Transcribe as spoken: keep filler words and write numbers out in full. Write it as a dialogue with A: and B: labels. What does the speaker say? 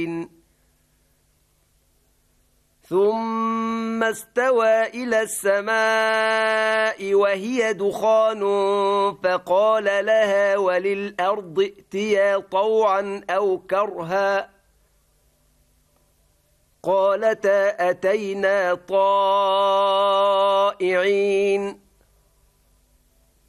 A: ثم استوى إلى السماء وهي دخان فقال لها وللأرض ائتيا طوعا أو كرها قالتا أتينا طائعين